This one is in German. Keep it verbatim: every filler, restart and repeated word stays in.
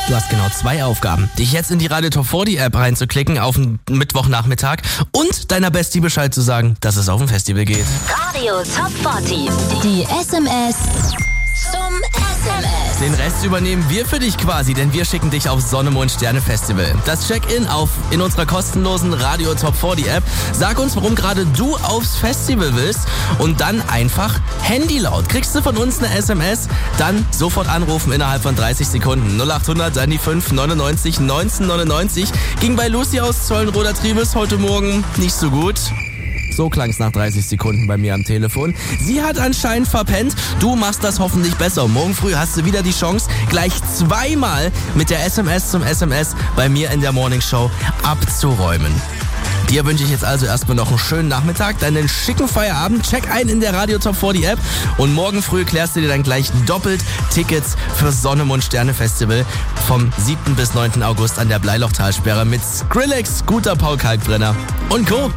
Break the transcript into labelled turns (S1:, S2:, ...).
S1: Du hast genau zwei Aufgaben. Dich jetzt in die Radio Top vierzig App reinzuklicken auf den Mittwochnachmittag und deiner Bestie Bescheid zu sagen, dass es auf ein Festival geht.
S2: Radio Top vierzig. Die S M S zum S M S.
S1: Den Rest übernehmen wir für dich quasi, denn wir schicken dich aufs Sonne, Mond, Sterne Festival. Das Check-in auf in unserer kostenlosen Radio Top vierzig App. Sag uns, warum gerade du aufs Festival willst und dann einfach Handy laut. Kriegst du von uns eine S M S, dann sofort anrufen innerhalb von dreißig Sekunden. null acht hundert, dann die fünf neunundneunzig neunzehn neunundneunzig. Ging bei Lucy aus Zollenroder Triebes heute Morgen nicht so gut. So klang's nach dreißig Sekunden bei mir am Telefon. Sie hat anscheinend verpennt. Du machst das hoffentlich besser. Morgen früh hast du wieder die Chance, gleich zweimal mit der S M S zum S M S bei mir in der Morning Show abzuräumen. Dir wünsche ich jetzt also erstmal noch einen schönen Nachmittag, dann einen schicken Feierabend. Check ein in der Radio Top vierzig App und morgen früh klärst du dir dann gleich doppelt Tickets für Sonne, Mond, Sterne Festival vom siebten bis neunten August an der Bleilochtalsperre mit Skrillex, Scooter, Paul Kalkbrenner und Co.